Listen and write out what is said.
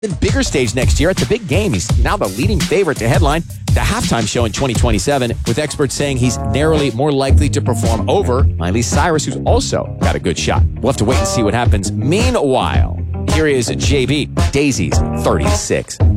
bigger stage next year at the big game. He's now the leading favorite to headline the halftime show in 2027, with experts saying he's narrowly more likely to perform over Miley Cyrus, who's also got a good shot. We'll have to wait and see what happens. Meanwhile, here is JB, Daisy's 36.